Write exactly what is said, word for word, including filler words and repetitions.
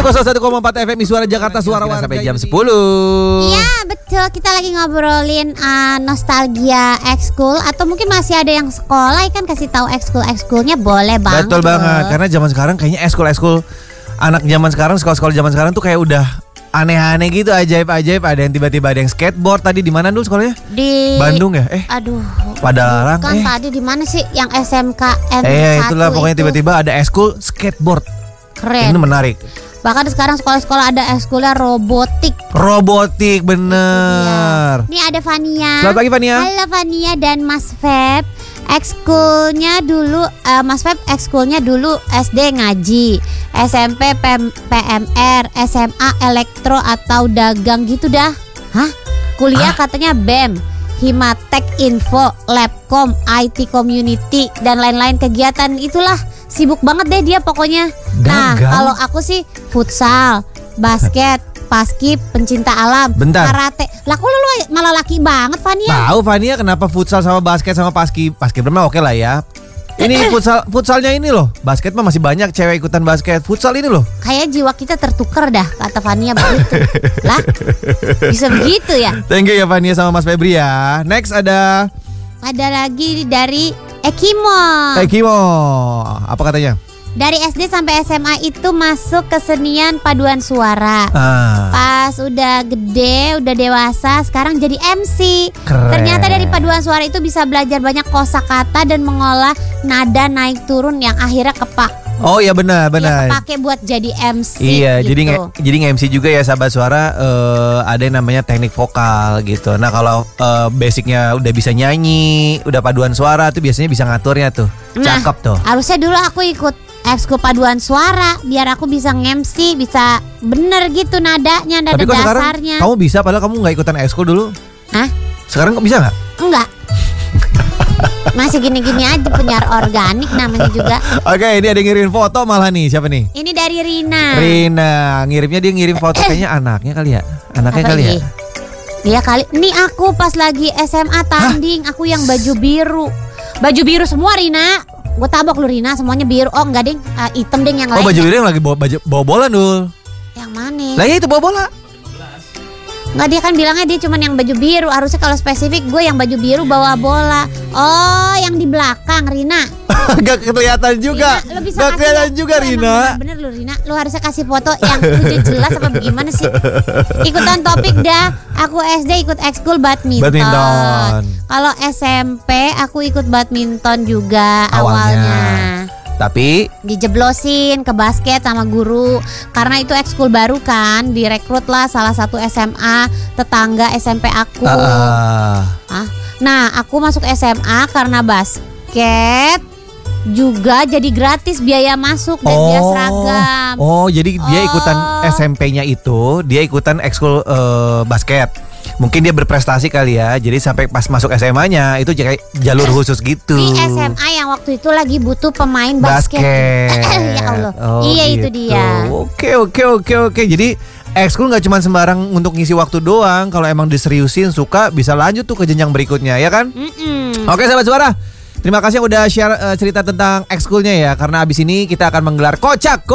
seratus satu koma empat F M Suara Jakarta, suara warga. Sampai jam sepuluh. Iya betul, kita lagi ngobrolin uh, nostalgia ekskul. Atau mungkin masih ada yang sekolah, kan kasih tahu ekskul-ekskulnya boleh banget. Betul banget, karena zaman sekarang kayaknya ekskul-ekskul anak zaman sekarang, sekolah-sekolah zaman sekarang tuh kayak udah aneh-aneh gitu, ajaib-ajaib. Ada yang tiba-tiba ada yang skateboard. Tadi di mana dulu sekolahnya? Di Bandung ya? Eh. Aduh. Padalarang. Kan eh. tadi di mana sih? Yang S M K N satu Eh itulah pokoknya itu. tiba-tiba ada ekskul skateboard. Keren. Ini menarik. Bahkan sekarang sekolah-sekolah ada ekskulnya robotik. Robotik bener. Ini ada Fania. Selamat pagi Fania. Halo Fania dan Mas Feb. Ekskulnya dulu uh, Mas Feb ekskulnya dulu S D ngaji, S M P P M R, S M A elektro atau dagang gitu dah. Hah? Kuliah Hah? katanya B E M, Himatek Info, Labcom, I T Community dan lain-lain kegiatan itulah. Sibuk banget deh dia pokoknya. Nah, Dagang? kalau aku sih futsal, basket, paskib, pencinta alam, Bentar. karate. Lah kok lu malah laki banget Fania? Tahu Fania kenapa futsal sama basket sama paski paski mah oke lah ya. Ini futsal futsalnya ini loh. Basket mah masih banyak cewek ikutan basket. Futsal ini loh. Kayak jiwa kita tertukar dah, kata Fania begitu. Lah, bisa begitu ya? Thank you ya Fania sama Mas Febri ya. Next ada Ada lagi dari Ekimo. Ekimo. Apa katanya? Dari S D sampai S M A itu masuk kesenian paduan suara. Ah. Pas udah gede, udah dewasa, sekarang jadi M C. Keren. Ternyata dari paduan suara itu bisa belajar banyak kosakata dan mengolah nada naik turun yang akhirnya kepak. Oh iya benar Ya, benar. kepake buat jadi M C. Iya, gitu. jadi nge- jadi nge-M C juga ya sahabat suara. eh, ada yang namanya teknik vokal gitu. Nah kalau eh, basicnya udah bisa nyanyi, udah paduan suara tuh biasanya bisa ngaturnya tuh. Nah, Cakep tuh. harusnya dulu aku ikut ekskul paduan suara biar aku bisa nge-M C, bisa bener gitu nadanya, nada Tapi kok sekarang dasarnya. kamu bisa padahal kamu nggak ikutan ekskul dulu. Hah? Sekarang kok bisa nggak? Enggak. Masih gini-gini aja, penyiar organik namanya juga. Oke, ini ada yang ngirim foto malah nih. Siapa nih? Ini dari Rina. Rina. Ngirimnya dia ngirim foto kayaknya anaknya kali ya. Anaknya Apa kali ya. ini? Dia kali. Ini aku pas lagi S M A tanding, aku yang baju biru. Baju biru semua Rina. Gue tabok lu Rina, semuanya biru. Oh enggak ding, uh, hitam ding yang Oh lain. baju biru yang lagi bawa, baju, bawa bola dul. Yang mana? Lah ya itu bawa bola. Nggak, dia kan bilangnya dia cuma yang baju biru. Harusnya kalau spesifik gue yang baju biru bawa bola. Oh yang di belakang Rina. Gak kelihatan juga. Rina, lu bisa Gak kasih kelihatan ya? juga Lu emang Rina. Bener-bener lu Rina. Lu harusnya kasih foto yang udah jelas apa bagaimana sih. Ikutan topik dah. Aku S D ikut ekskul badminton. Badminton. Kalau S M P aku ikut badminton juga Awalnya. awalnya. Tapi Dijeblosin ke basket sama guru. Karena itu ekskul baru kan. Direkrut lah salah satu S M A tetangga S M P aku. uh, Ah, nah aku masuk S M A karena basket juga jadi gratis biaya masuk dan biaya seragam. Oh, jadi dia Oh. ikutan S M P-nya itu, dia ikutan ekskul eh, basket. Mungkin dia berprestasi kali ya. Jadi sampai pas masuk S M A-nya itu kayak jalur khusus gitu. Di S M A yang waktu itu lagi butuh pemain basket. Basket. Ya Allah. Oh, Iya gitu. itu dia. Oke, oke, oke, oke. Jadi ekskul nggak cuma sembarang untuk ngisi waktu doang. Kalau emang diseriusin suka bisa lanjut tuh ke jenjang berikutnya, ya kan? Mm-mm. Oke sahabat suara, terima kasih yang udah share uh, cerita tentang ekskulnya ya. Karena abis ini kita akan menggelar kocak